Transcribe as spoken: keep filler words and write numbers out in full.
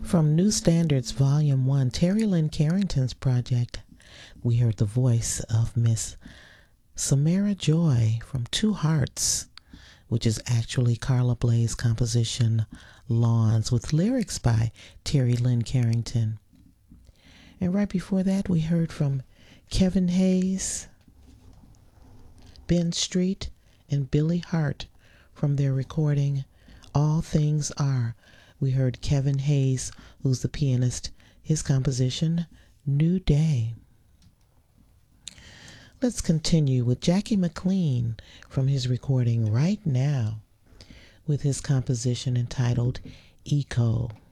From New Standards Volume one, Terry Lynn Carrington's project, we heard the voice of Miss Samara Joy from Two Hearts, which is actually Carla Bley's composition Lawns, with lyrics by Terry Lynn Carrington. And right before that, we heard from Kevin Hayes, Ben Street, and Billy Hart from their recording All Things Are. We heard Kevin Hayes, who's the pianist, his composition New Day. Let's continue with Jackie McLean from his recording Right Now with his composition entitled Eco.